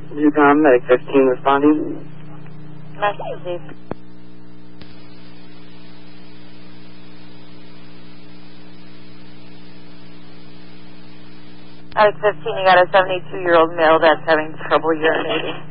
Yukon, Medic 15 responding. Message received. Medic 15, you got a 72-year-old male that's having trouble urinating.